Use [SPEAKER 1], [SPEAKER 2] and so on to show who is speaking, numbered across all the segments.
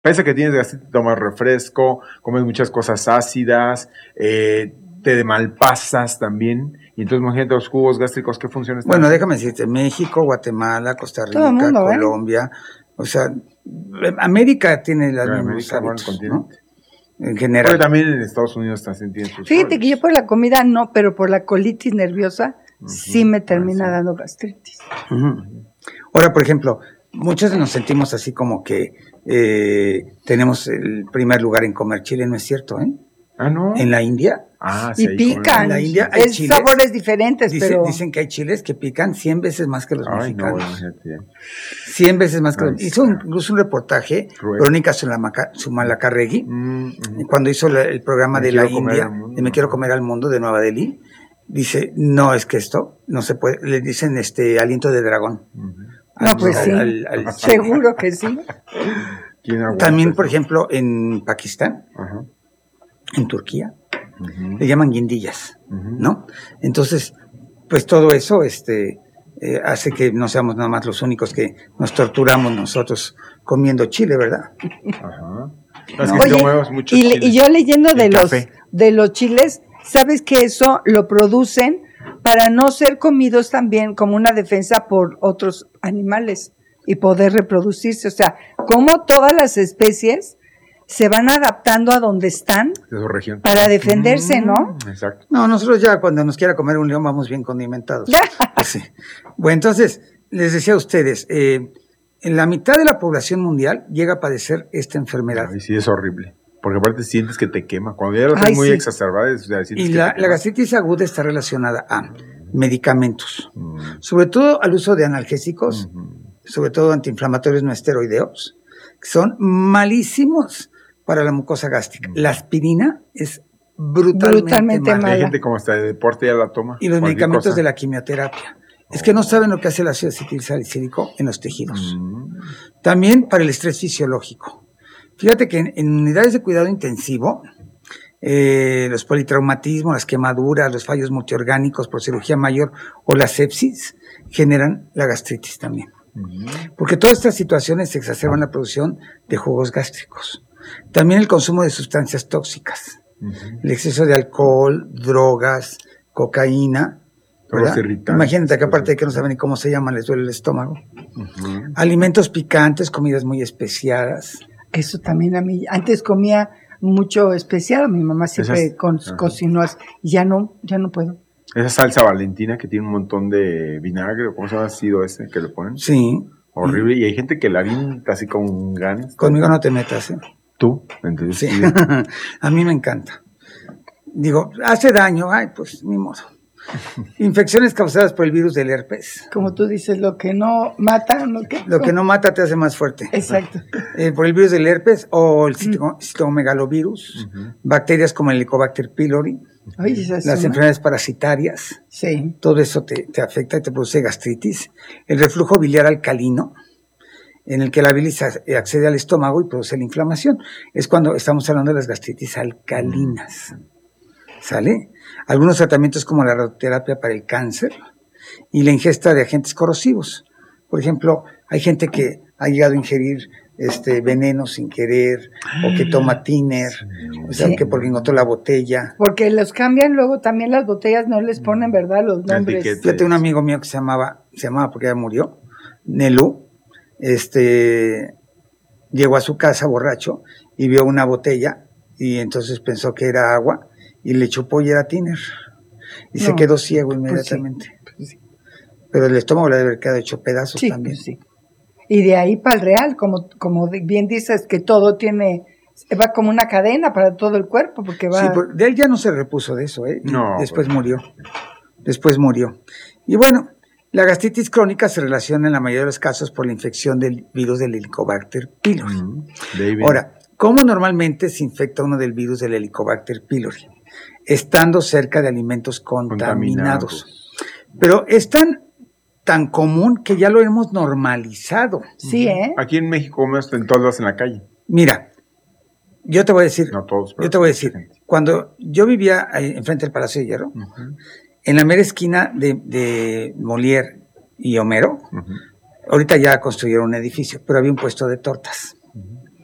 [SPEAKER 1] Pese a que tienes gastritis, tomas refresco, comes muchas cosas ácidas, te malpasas también. Y entonces imagínate los jugos gástricos, ¿qué funciones
[SPEAKER 2] Bueno,
[SPEAKER 1] tienen?
[SPEAKER 2] déjame decirte, México, Guatemala, Costa
[SPEAKER 3] Todo el
[SPEAKER 2] Rica,
[SPEAKER 3] mundo,
[SPEAKER 2] Colombia, o sea, América tiene los mismos
[SPEAKER 1] América,
[SPEAKER 2] hábitos,
[SPEAKER 1] ¿no?
[SPEAKER 2] ¿no? En general.
[SPEAKER 1] Pero también en Estados Unidos también tienen sus
[SPEAKER 3] Fíjate
[SPEAKER 1] roles.
[SPEAKER 3] que yo por la comida no, pero por la colitis nerviosa sí me termina dando gastritis.
[SPEAKER 2] Uh-huh. Ahora, por ejemplo, muchos nos sentimos así como que tenemos el primer lugar en comer chile, ¿no es cierto?
[SPEAKER 1] Ah, ¿no?
[SPEAKER 2] En la India.
[SPEAKER 3] Y pican.
[SPEAKER 2] En la India hay
[SPEAKER 3] es
[SPEAKER 2] chiles,
[SPEAKER 3] sabores diferentes, pero...
[SPEAKER 2] Dicen que hay chiles que pican 100 veces más que los mexicanos.
[SPEAKER 1] No,
[SPEAKER 2] 100 veces más que los... Hizo incluso un reportaje, Verónica Zumalacárregui, cuando hizo el programa de la India, de Me Quiero Comer al Mundo, de Nueva Delhi, dice, no, es que esto no se puede, le dicen aliento de dragón.
[SPEAKER 3] No, pues sí, seguro que sí.
[SPEAKER 2] También, por ejemplo, en Pakistán, en Turquía, le llaman guindillas, ¿no? Entonces, pues todo eso hace que no seamos nada más los únicos que nos torturamos nosotros comiendo chile, ¿verdad?
[SPEAKER 3] Oye, y yo leyendo de los chiles, ¿sabes que eso lo producen para no ser comidos también como una defensa por otros animales y poder reproducirse? O sea, como todas las especies se van adaptando a donde están
[SPEAKER 1] de su región
[SPEAKER 3] para defenderse, ¿no?
[SPEAKER 1] Exacto.
[SPEAKER 2] No, nosotros ya cuando nos quiera comer un león vamos bien condimentados. Pues sí. Bueno, entonces, les decía a ustedes, en la mitad de la población mundial llega a padecer esta enfermedad.
[SPEAKER 1] Ay, sí, es horrible. Porque aparte sientes que te quema. Cuando ya lo tienes muy exacerbada, o sea, sientes
[SPEAKER 2] y
[SPEAKER 1] que
[SPEAKER 2] la gastritis aguda está relacionada a medicamentos, sobre todo al uso de analgésicos, sobre todo antiinflamatorios no esteroideos, que son malísimos para la mucosa gástrica. La aspirina es brutalmente mala.
[SPEAKER 1] Hay gente como hasta de deporte ya la toma.
[SPEAKER 2] Y los medicamentos de la quimioterapia. Es que no saben lo que hace el ácido acetilsalicílico en los tejidos. También para el estrés fisiológico. Fíjate que en unidades de cuidado intensivo, los politraumatismos, las quemaduras, los fallos multiorgánicos por cirugía mayor o la sepsis generan la gastritis también. Porque todas estas situaciones exacerban la producción de jugos gástricos. También el consumo de sustancias tóxicas, el exceso de alcohol, drogas, cocaína. Imagínate que aparte de que no saben ni cómo se llaman, les duele el estómago. Alimentos picantes, comidas muy especiadas.
[SPEAKER 3] Eso también a mí, antes comía mucho especiado, mi mamá siempre cocinó, ya no puedo.
[SPEAKER 1] Esa salsa valentina que tiene un montón de vinagre, ¿cómo se llama? ¿Sido ese que le ponen?
[SPEAKER 2] Sí.
[SPEAKER 1] Horrible, y hay gente que la avienta así con ganas.
[SPEAKER 2] Conmigo no te metas, ¿eh?
[SPEAKER 1] ¿Tú? Entonces,
[SPEAKER 2] sí. A mí me encanta. Digo, hace daño, pues ni modo. Infecciones causadas por el virus del herpes.
[SPEAKER 3] Como tú dices, lo que no mata, ¿no?
[SPEAKER 2] Lo que no mata te hace más fuerte.
[SPEAKER 3] Exacto.
[SPEAKER 2] Por el virus del herpes o el citomegalovirus, bacterias como el Helicobacter pylori, las enfermedades parasitarias, todo eso te afecta y te produce gastritis. El reflujo biliar alcalino, en el que la bilis accede al estómago y produce la inflamación. Es cuando estamos hablando de las gastritis alcalinas. ¿Sale? Algunos tratamientos como la radioterapia para el cáncer y la ingesta de agentes corrosivos. Por ejemplo, hay gente que ha llegado a ingerir veneno sin querer o que toma tiner, o sea, que porque encontró la botella.
[SPEAKER 3] Porque los cambian luego también las botellas, no les ponen, ¿verdad? Los nombres.
[SPEAKER 2] Fíjate, un amigo mío que se llamaba porque ya murió, Nelú, llegó a su casa borracho y vio una botella y entonces pensó que era agua y le chupó y era tiner y se quedó ciego inmediatamente. Pues sí. Pero el estómago le debe haber quedado hecho pedazos también.
[SPEAKER 3] Pues sí. Y de ahí para el real, como bien dices, que todo va como una cadena para todo el cuerpo, porque va...
[SPEAKER 2] Sí, de él ya no se repuso de eso,
[SPEAKER 1] No.
[SPEAKER 2] Después murió. Y bueno, la gastritis crónica se relaciona en la mayoría de los casos por la infección del virus del Helicobacter pylori. Ahora, ¿cómo normalmente se infecta uno del virus del Helicobacter pylori? Estando cerca de alimentos contaminados. Pero es tan común que ya lo hemos normalizado.
[SPEAKER 3] Sí,
[SPEAKER 1] Aquí en México comemos en todos lados en la calle.
[SPEAKER 2] Mira, yo te voy a decir,
[SPEAKER 1] no todos,
[SPEAKER 2] cuando yo vivía enfrente del Palacio de Hierro, en la mera esquina de Molière y Homero, ahorita ya construyeron un edificio, pero había un puesto de tortas.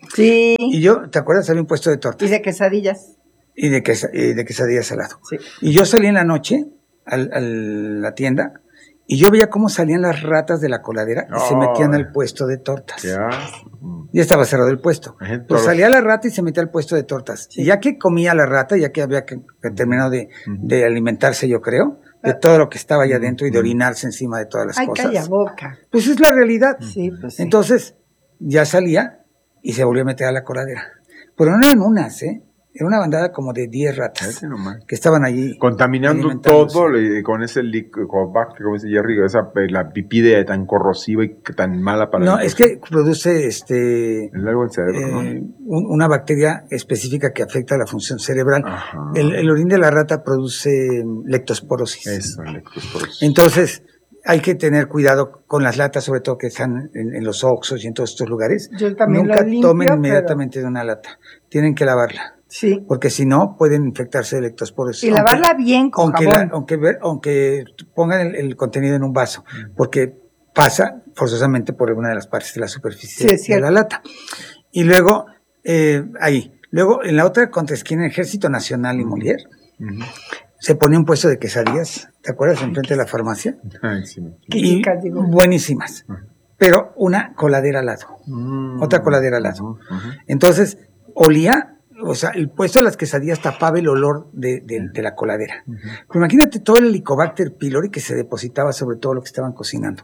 [SPEAKER 3] Sí.
[SPEAKER 2] Y yo, ¿te acuerdas? Había un puesto de tortas.
[SPEAKER 3] Y de quesadillas.
[SPEAKER 2] Y de quesadillas al lado.
[SPEAKER 3] Sí.
[SPEAKER 2] Y yo salí en la noche a la tienda y yo veía cómo salían las ratas de la coladera y se metían al puesto de tortas.
[SPEAKER 1] Ya.
[SPEAKER 2] Ya estaba cerrado el puesto. Pues salía la rata y se metía al puesto de tortas. Sí. Y ya que comía la rata, ya que había que terminado de alimentarse, yo creo, de todo lo que estaba allá adentro y de orinarse encima de todas las cosas.
[SPEAKER 3] Ay, calla boca.
[SPEAKER 2] Pues es la realidad.
[SPEAKER 3] Sí, pues sí.
[SPEAKER 2] Entonces, ya salía y se volvió a meter a la coladera. Pero no eran unas, Era una bandada como de 10 ratas que estaban allí.
[SPEAKER 1] Contaminando todo con ese Helicobacter, como dice Jerry, la pipí tan corrosiva y tan mala para
[SPEAKER 2] No, es que produce
[SPEAKER 1] algo en cerebro,
[SPEAKER 2] una bacteria específica que afecta a la función cerebral. El orín de la rata produce leptosporosis.
[SPEAKER 1] Eso, leptosporosis.
[SPEAKER 2] Entonces, hay que tener cuidado con las latas, sobre todo que están en los Oxxos y en todos estos lugares.
[SPEAKER 3] Yo también
[SPEAKER 2] nunca
[SPEAKER 3] limpio,
[SPEAKER 2] tomen inmediatamente de una lata. Tienen que lavarla.
[SPEAKER 3] Sí.
[SPEAKER 2] Porque si no, pueden infectarse de leptosporosis.
[SPEAKER 3] Y lavarla bien con jabón.
[SPEAKER 2] Aunque pongan el contenido en un vaso, porque pasa forzosamente por alguna de las partes de la superficie de la lata. Y luego, ahí. Luego, en la otra contraesquina, Ejército Nacional y Molière, se pone un puesto de quesadillas, ¿te acuerdas? Enfrente de la farmacia.
[SPEAKER 1] Ay, sí.
[SPEAKER 2] Y buenísimas. Pero una coladera al lado. Otra coladera al lado. Entonces, olía. O sea, el puesto de las quesadillas tapaba el olor de la coladera. Pero imagínate todo el Helicobacter pylori que se depositaba sobre todo lo que estaban cocinando.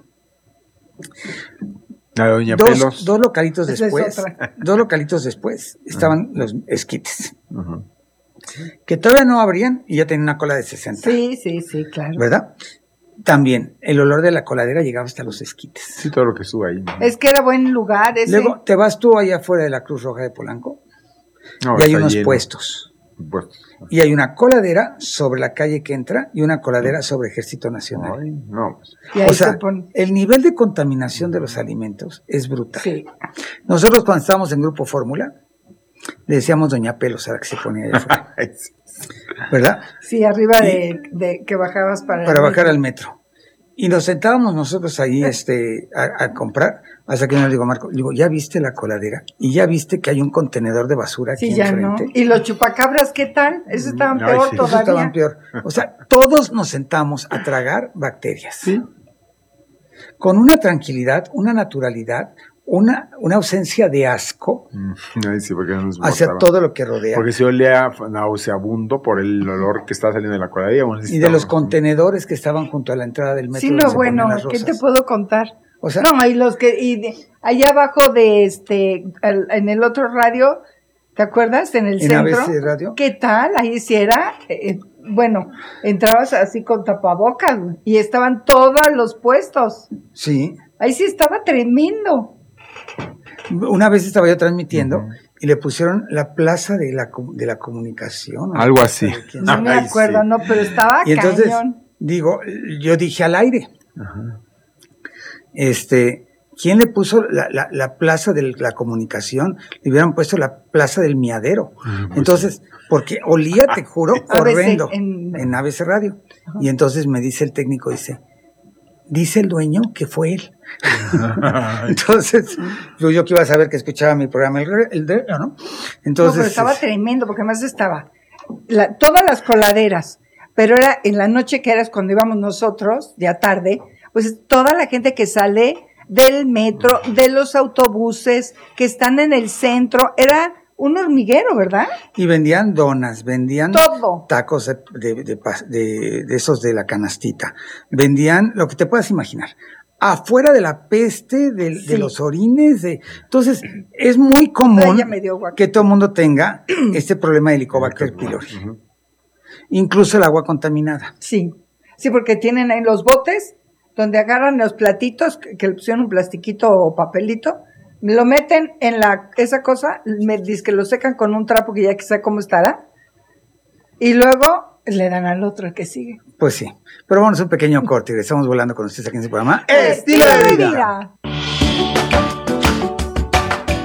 [SPEAKER 1] La doña Pelos.
[SPEAKER 2] Dos localitos después estaban los esquites. Que todavía no abrían y ya tenían una cola de 60.
[SPEAKER 3] Sí, claro.
[SPEAKER 2] ¿Verdad? También el olor de la coladera llegaba hasta los esquites.
[SPEAKER 1] Sí, todo lo que sube ahí.
[SPEAKER 3] Es que era buen lugar ese.
[SPEAKER 2] Luego, te vas tú allá afuera de la Cruz Roja de Polanco.
[SPEAKER 1] No,
[SPEAKER 2] y hay unos puestos. Y hay una coladera sobre la calle que entra y una coladera sobre Ejército Nacional.
[SPEAKER 1] Ay, no.
[SPEAKER 2] O sea, el nivel de contaminación de los alimentos es brutal. Sí. Nosotros cuando estábamos en Grupo Fórmula, le decíamos Doña Pelos a la que se ponía allá afuera. ¿Verdad?
[SPEAKER 3] Sí, arriba de que bajabas para
[SPEAKER 2] bajar al metro. Y nos sentábamos nosotros ahí a comprar, hasta que yo le digo, Marco, ¿ya viste la coladera? ¿Y ya viste que hay un contenedor de basura aquí enfrente?
[SPEAKER 3] No. ¿Y los chupacabras qué tal? Esos estaban peor todavía. Esos
[SPEAKER 2] estaban peor. O sea, todos nos sentamos a tragar bacterias. ¿Sí? Con una tranquilidad, una naturalidad, una ausencia de asco hacia todo lo que rodea.
[SPEAKER 1] Porque se olía nauseabundo por el olor que estaba saliendo de la coladera.
[SPEAKER 2] Y de los contenedores que estaban junto a la entrada del metro.
[SPEAKER 3] Sí, no, bueno, ¿qué te puedo contar?
[SPEAKER 2] O sea,
[SPEAKER 3] no, allá abajo en el otro radio, ¿te acuerdas? En el centro.
[SPEAKER 2] ABC Radio.
[SPEAKER 3] ¿Qué tal? Ahí sí era, bueno, entrabas así con tapabocas y estaban todos los puestos.
[SPEAKER 2] Sí.
[SPEAKER 3] Ahí sí estaba tremendo.
[SPEAKER 2] Una vez estaba yo transmitiendo y le pusieron la plaza de la comunicación.
[SPEAKER 1] Algo así.
[SPEAKER 3] No me acuerdo, sí. No, pero estaba
[SPEAKER 2] y entonces,
[SPEAKER 3] cañón.
[SPEAKER 2] Yo dije al aire. ¿Quién le puso la plaza de la comunicación? Le hubieran puesto la plaza del miadero. Entonces, porque olía, te juro, horrendo en ABC Radio. Y entonces me dice el técnico, dice el dueño que fue él. Entonces, yo que iba a saber que escuchaba mi programa, el de, ¿no? Entonces,
[SPEAKER 3] pero estaba tremendo, porque además estaba todas las coladeras, pero era en la noche que era cuando íbamos nosotros, ya tarde, pues toda la gente que sale del metro, de los autobuses, que están en el centro, era un hormiguero, ¿verdad?
[SPEAKER 2] Y vendían donas, vendían
[SPEAKER 3] todo.
[SPEAKER 2] Tacos de esos de la canastita, vendían lo que te puedas imaginar. Afuera de la peste, de los orines, entonces es muy común que todo el mundo tenga este problema de Helicobacter pylori. Incluso el agua contaminada.
[SPEAKER 3] Sí, porque tienen ahí los botes donde agarran los platitos, que le pusieron un plastiquito o papelito, lo meten en esa cosa, me dice que lo secan con un trapo que ya que sé cómo estará, y luego le dan al otro el que sigue.
[SPEAKER 2] Pues sí, pero vamos a un pequeño corte y estamos volando con ustedes aquí en este programa.
[SPEAKER 3] ¡Estilo de vida!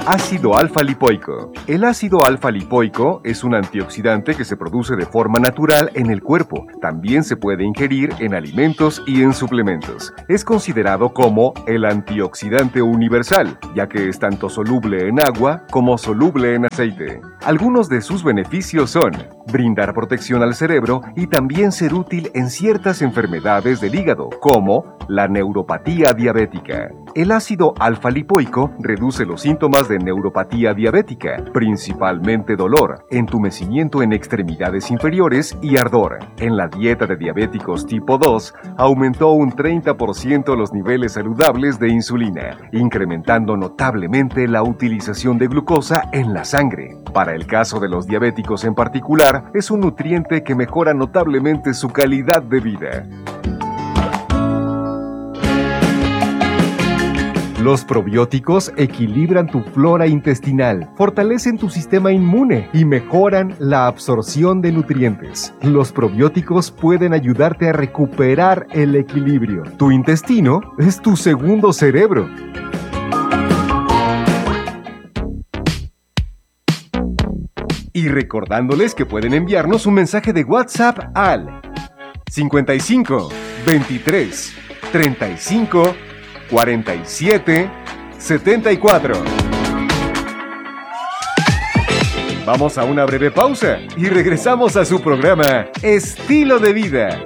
[SPEAKER 4] Ácido alfa-lipoico. El ácido alfa-lipoico es un antioxidante que se produce de forma natural en el cuerpo. También se puede ingerir en alimentos y en suplementos. Es considerado como el antioxidante universal, ya que es tanto soluble en agua como soluble en aceite. Algunos de sus beneficios son brindar protección al cerebro y también ser útil en ciertas enfermedades del hígado, como la neuropatía diabética. El ácido alfa-lipoico reduce los síntomas de neuropatía diabética, principalmente dolor, entumecimiento en extremidades inferiores y ardor. En la dieta de diabéticos tipo 2, aumentó un 30% los niveles saludables de insulina, incrementando notablemente la utilización de glucosa en la sangre. Para el caso de los diabéticos en particular, es un nutriente que mejora notablemente su calidad de vida. Los probióticos equilibran tu flora intestinal, fortalecen tu sistema inmune y mejoran la absorción de nutrientes. Los probióticos pueden ayudarte a recuperar el equilibrio. Tu intestino es tu segundo cerebro. Y recordándoles que pueden enviarnos un mensaje de WhatsApp al 55 23 35 47 74. Vamos a una breve pausa y regresamos a su programa Estilo de Vida.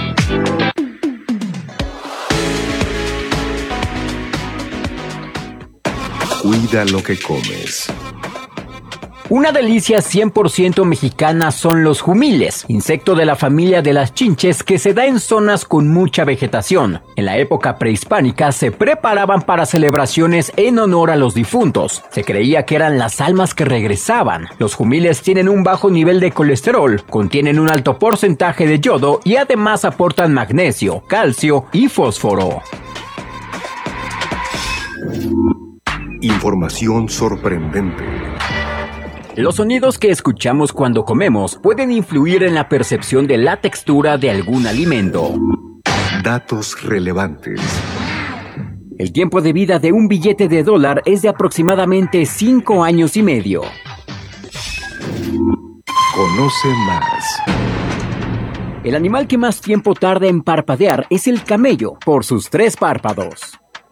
[SPEAKER 4] Cuida lo que comes.
[SPEAKER 5] Una delicia 100% mexicana son los jumiles, insecto de la familia de las chinches que se da en zonas con mucha vegetación. En la época prehispánica se preparaban para celebraciones en honor a los difuntos. Se creía que eran las almas que regresaban. Los jumiles tienen un bajo nivel de colesterol, contienen un alto porcentaje de yodo y además aportan magnesio, calcio y fósforo.
[SPEAKER 4] Información sorprendente.
[SPEAKER 5] Los sonidos que escuchamos cuando comemos pueden influir en la percepción de la textura de algún alimento.
[SPEAKER 4] Datos relevantes.
[SPEAKER 5] El tiempo de vida de un billete de $1 es de aproximadamente 5 años y medio.
[SPEAKER 4] Conoce más.
[SPEAKER 5] El animal que más tiempo tarda en parpadear es el camello, por sus 3 párpados.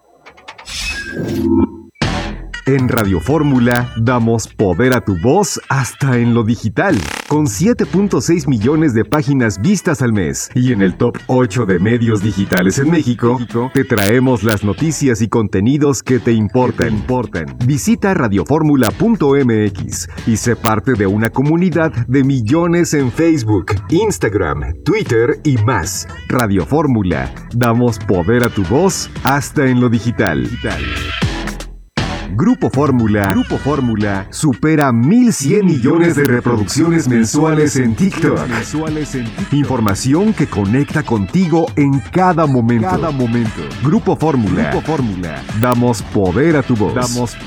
[SPEAKER 4] En Radio Fórmula damos poder a tu voz hasta en lo digital, con 7.6 millones de páginas vistas al mes. Y en el top 8 de medios digitales en México, te traemos las noticias y contenidos que te importan. Visita radioformula.mx y sé parte de una comunidad de millones en Facebook, Instagram, Twitter y más. Radio Fórmula, damos poder a tu voz hasta en lo digital. Grupo Fórmula supera 1,100 millones de reproducciones mensuales en TikTok. Información que conecta contigo en cada momento. Grupo Fórmula. Damos poder a tu voz.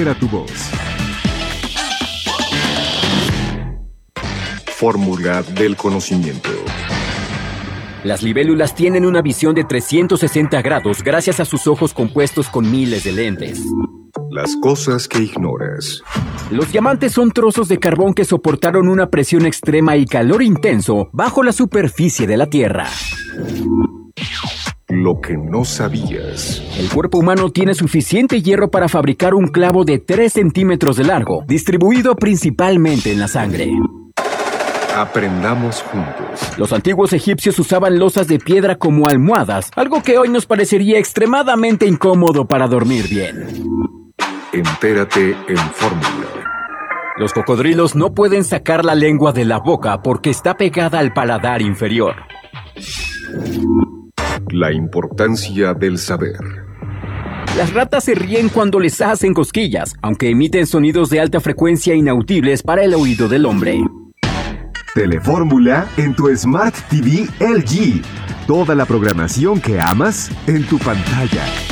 [SPEAKER 4] Fórmula del conocimiento.
[SPEAKER 5] Las libélulas tienen una visión de 360 grados gracias a sus ojos compuestos con miles de lentes.
[SPEAKER 4] Las cosas que ignoras.
[SPEAKER 5] Los diamantes son trozos de carbón que soportaron una presión extrema y calor intenso bajo la superficie de la Tierra.
[SPEAKER 4] Lo que no sabías.
[SPEAKER 5] El cuerpo humano tiene suficiente hierro para fabricar un clavo de 3 centímetros de largo, distribuido principalmente en la sangre.
[SPEAKER 4] Aprendamos juntos.
[SPEAKER 5] Los antiguos egipcios usaban losas de piedra como almohadas, algo que hoy nos parecería extremadamente incómodo para dormir bien.
[SPEAKER 4] Entérate en Fórmula.
[SPEAKER 5] Los cocodrilos no pueden sacar la lengua de la boca porque está pegada al paladar inferior.
[SPEAKER 4] La importancia del saber.
[SPEAKER 5] Las ratas se ríen cuando les hacen cosquillas, aunque emiten sonidos de alta frecuencia inaudibles para el oído del hombre.
[SPEAKER 4] Telefórmula en tu Smart TV LG. Toda la programación que amas en tu pantalla.